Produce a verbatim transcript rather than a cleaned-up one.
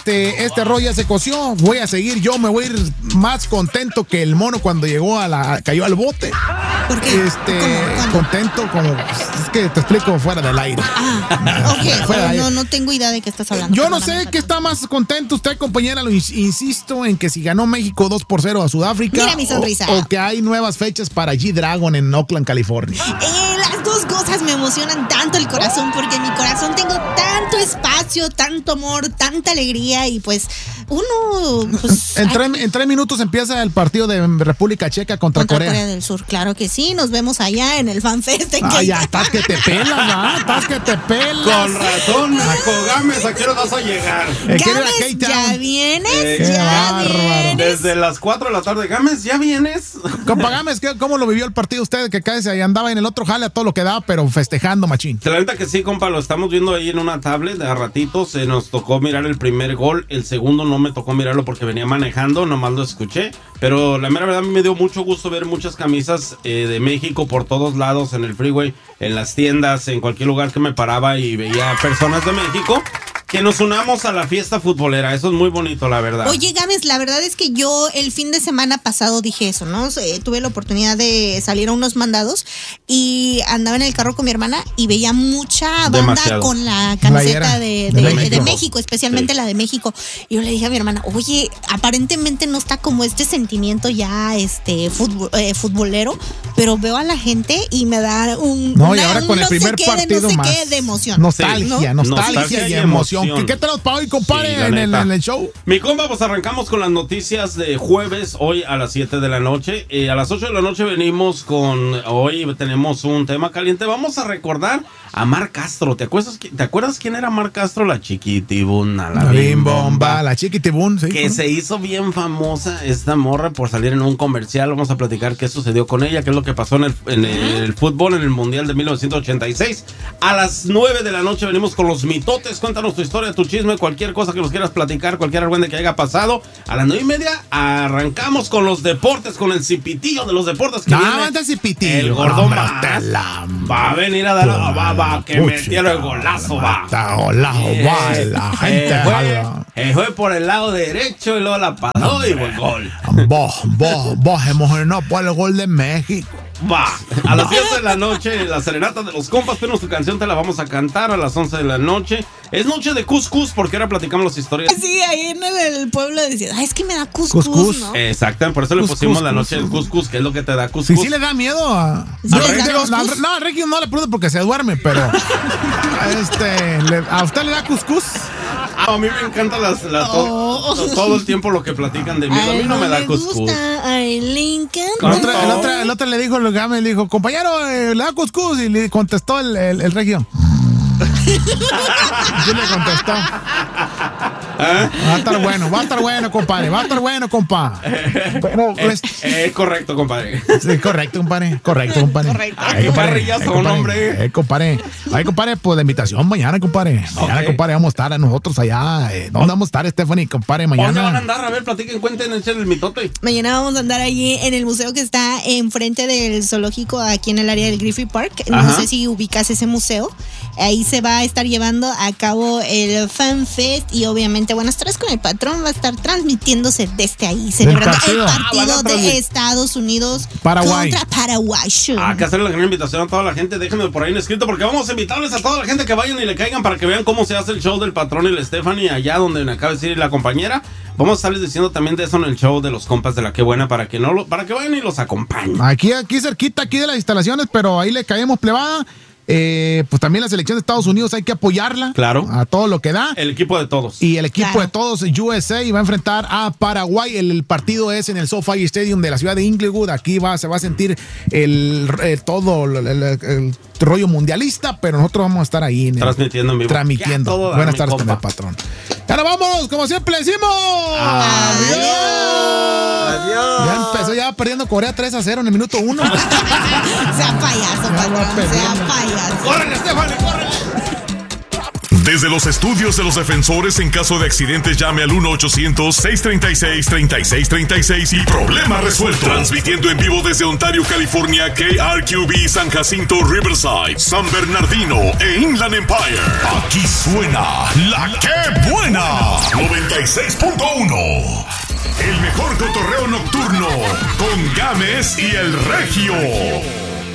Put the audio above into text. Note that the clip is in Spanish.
este, este rollo ya se coció. Voy a seguir, yo me voy a ir más contento que el mono cuando llegó a la, cayó al bote. ¿Por qué? Este, ¿Cómo? ¿Cómo? contento como, es que te explico fuera del aire. Ah, ok, Fuera del aire. no, no tengo idea de qué estás hablando. Yo no Perdóname, sé qué está más contento usted, compañera. Lo ins- insisto en que si ganó México dos por cero a Sudáfrica. Mira mi sonrisa. O, o que hay nuevas fechas para G-Dragon en Oakland, California. Eh, las dos cosas me emocionan tanto el corazón, porque en mi corazón tengo tanto espacio, tanto amor, tanta alegría, y pues uno pues, En tres, ay, en tres minutos empieza el partido de República Checa contra, contra Corea. Corea del Sur, claro que sí. Nos vemos allá en el FanFest. en Ah, Keita. ya, estás que te pelas, ¿verdad? Estás que te pelas. Con razón, Naco Gámez, ¿a qué hora vas a llegar? Eh, ¿quiere ir a Gámez, K-Town? ya vienes, Eh, qué ya bárbaro. vienes. Desde las cuatro de la tarde. Gámez, ¿ya vienes? Compa Gámez, ¿qué- ¿cómo lo vivió el partido usted? Que casi ahí andaba en el otro jale a todo lo que daba, pero festejando, machín. La neta que sí, compa, lo estamos viendo ahí en una tablet. A ratitos se nos tocó mirar el primer gol. El segundo no me tocó mirarlo porque venía manejando, nomás lo escuché. Pero la mera verdad a mí me dio mucho gusto ver muchas camisas eh, de México por todos lados, en el freeway, en las tiendas, en cualquier lugar que me paraba y veía personas de México. Que nos unamos a la fiesta futbolera, eso es muy bonito, la verdad. Oye, Gámez, la verdad es que yo el fin de semana pasado dije eso, ¿no? Eh, tuve la oportunidad de salir a unos mandados y andaba en el carro con mi hermana y veía mucha banda Demasiado. con la Playera camiseta de, de de- de México. México. especialmente Sí. la de México. Y yo le dije a mi hermana, oye, aparentemente no está como este sentimiento ya este futbol, eh, futbolero, pero veo a la gente y me da un No, y una- ahora un con el no sé primer qué de partido no sé más. qué de emoción. Nostalgia, ¿no? nostalgia, Nostalgia y y emoción. emoción. ¿Qué, qué tenemos para hoy, compadre, Sí, la en, el, neta. en el show? Mi compa, pues arrancamos con las noticias de jueves, hoy a las siete de la noche. Eh, a las ocho de la noche venimos con, hoy tenemos un tema caliente. Vamos a recordar a Mar Castro. ¿Te acuerdas, qui- ¿te acuerdas quién era Mar Castro? La chiquitibuna, la, La bim bomba, bimbomba. la chiquitibún, sí. Que se hizo bien famosa esta morra por salir en un comercial. Vamos a platicar qué sucedió con ella, qué es lo que pasó en el, en el fútbol en el Mundial de mil novecientos ochenta y seis. A las nueve de la noche venimos con los mitotes. Cuéntanos tu historia, tu chisme, cualquier cosa que nos quieras platicar, cualquier argüende que haya pasado. A las nueve y media arrancamos con los deportes, con el cipitillo de los deportes. Que No, viene anda cipitillo. el gordo Hombre, más. hasta la- Va a venir a dar la va, va, que Pucha, metieron el golazo, va. Está golazo, va, la gente Eh, fue, jala. eh, fue por el lado derecho y luego la pasó y fue el gol. Vos, vos, vos emocionado por el gol de México. Va, a las diez de la noche, la serenata de los compas, pero tu canción te la vamos a cantar a las once de la noche. Es noche de cuscús, porque ahora platicamos las historias. Sí, ahí en el, el pueblo decían, ay, es que me da cuscús, Cuscús. ¿no? Exacto, por eso le Cuscús, pusimos la cuscús. noche del cuscús, que es lo que te da Sí, cuscús. sí le da miedo a... Sí, a le da Ricky, cuscús. no, no, a Ricky no le pregunto porque se duerme, pero... este, le- ¿a usted le da cuscús? Ah, a mí me encanta las, las- Oh. todo, todo el tiempo lo que platican de mí. A mí Ay, no me da le cuscús. gusta a Lincoln. El ¿Cómo? otro, el, otro, el otro le dijo, el Gámez le dijo, compañero, eh, le da cuscús, y le contestó el, el, el regio. Sí le contestó. ¿Ah? Va a estar bueno, va a estar bueno, compadre, va a estar bueno, compa. Bueno, Eh, pues, eh, correcto, compadre. sí, correcto, compadre, correcto, compadre. Correcto. Ay, compadre, Carrillazo, ay, compadre, hombre. ay, compadre, ay, compadre, pues la invitación mañana, compadre. Mañana, Ok. compadre, vamos a estar nosotros allá. eh, ¿Dónde vamos a estar, Stephanie, compadre, ¿Dónde van a mañana? andar? A ver, platiquen, cuenten, echen el mitote. Mañana vamos a andar allí en el museo que está enfrente del zoológico aquí en el área del Griffith Park. No Ajá. sé si ubicas ese museo. Ahí se va a estar llevando a cabo el Fan Fest y obviamente Buenas tardes con el patrón va a estar transmitiéndose desde ahí, celebrando partido. el Ah, van partido a transmitir. de Estados Unidos Paraguay. contra Paraguay. Ah, que hacerle la gran invitación a toda la gente. Déjenme por ahí en escrito porque vamos a invitarles a toda la gente que vayan y le caigan para que vean cómo se hace el show del patrón y la Stephanie allá donde me acaba de decir la compañera. Vamos a estarles diciendo también de eso en el show de los compas de la que buena para que no lo, para que vayan y los acompañen. Aquí, aquí cerquita, aquí de las instalaciones, pero ahí le caemos plebada. Eh, pues también la selección de Estados Unidos hay que apoyarla. Claro. A todo lo que da. El equipo de todos. Y el equipo Claro. de todos, U S A, va a enfrentar a Paraguay. El, el partido es en el SoFi Stadium de la ciudad de Inglewood. Aquí va, se va a sentir el, el- todo el, el- el rollo mundialista, pero nosotros vamos a estar ahí en el- Transmitiendo en vivo. transmitiendo. Ya todo da, Buenas mi tardes con compa. el patrón. Y ahora vamos, como siempre le decimos. Adiós. Ya empezó, ya va perdiendo Corea tres a cero en el minuto uno. Sea payaso, Ya va patrón, sea perdiendo. payaso. ¡Córrele, Stephanie, córrele! Desde los estudios de los defensores, en caso de accidentes, llame al uno ochocientos, seiscientos treinta y seis, treinta y seis treinta y seis y problema resuelto. Transmitiendo en vivo desde Ontario, California, K R Q B, San Jacinto, Riverside, San Bernardino e Inland Empire. Aquí suena La Que Buena, noventa y seis punto uno. El mejor cotorreo nocturno con Gámez y el Regio.